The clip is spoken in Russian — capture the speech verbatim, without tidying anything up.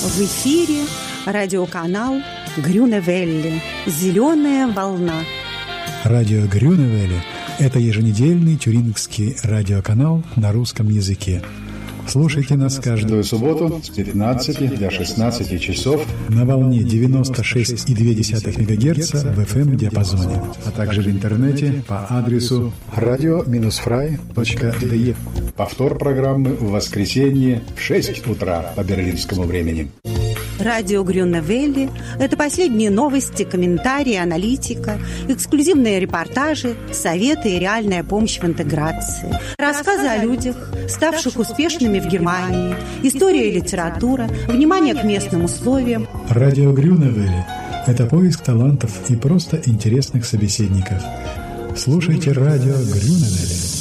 В эфире радиоканал Грюневелли «Зеленая волна». Радио Грюневелли – это еженедельный тюрингский радиоканал на русском языке. Слушайте нас каждую субботу с пятнадцати до шестнадцати часов на волне девяносто шесть и две десятых мегагерца в эф эм-диапазоне, а также в интернете по адресу радио фрай точка де. Повтор программы в воскресенье в шесть утра по берлинскому времени. Радио Грюневелли – это последние новости, комментарии, аналитика, эксклюзивные репортажи, советы и реальная помощь в интеграции. Рассказы о людях, ставших успешными в Германии, история и литература, внимание к местным условиям. Радио Грюневелли – это поиск талантов и просто интересных собеседников. Слушайте радио Грюневелли.